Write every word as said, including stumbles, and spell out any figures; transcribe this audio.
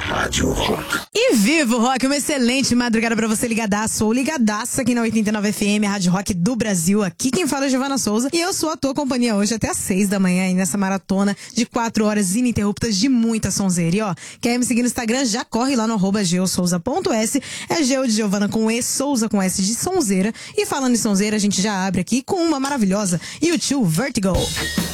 Rádio Rock. E viva o rock, uma excelente madrugada pra você ligadaço ou ligadaça aqui na oitenta e nove F M, a Rádio Rock do Brasil. Aqui quem fala é Giovana Souza e eu sou a tua companhia hoje até às seis da manhã aí nessa maratona de quatro horas ininterruptas de muita sonzeira. E ó, quer me seguir no Instagram? Já corre lá no arroba geosouza.s, é Geo de Giovana com E, Souza com S de sonzeira. E falando em sonzeira, a gente já abre aqui com uma maravilhosa U dois Vertigo.